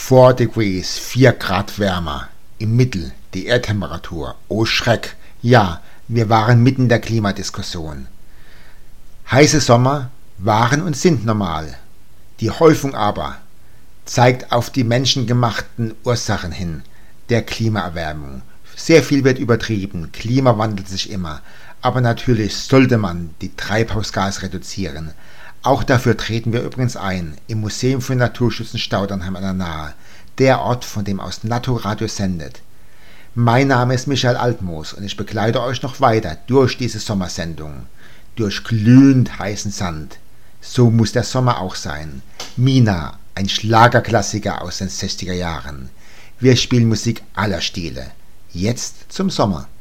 4 degrees, 4 Grad wärmer. Im Mittel die Erdtemperatur. Oh Schreck! Ja, wir waren mitten der Klimadiskussion. Heiße Sommer waren und sind normal. Die Häufung aber zeigt auf die menschengemachten Ursachen hin der Klimaerwärmung. Sehr viel wird übertrieben, Klima wandelt sich immer, aber natürlich sollte man die Treibhausgase reduzieren. Auch dafür treten wir übrigens ein, im Museum für Naturschutz in Staudernheim an der Nahe, der Ort, von dem aus Naturadio sendet. Mein Name ist Michael Altmoos und ich begleite euch noch weiter durch diese Sommersendung, durch glühend heißen Sand. So muss der Sommer auch sein. Mina, ein Schlagerklassiker aus den 60er Jahren. Wir spielen Musik aller Stile. Jetzt zum Sommer.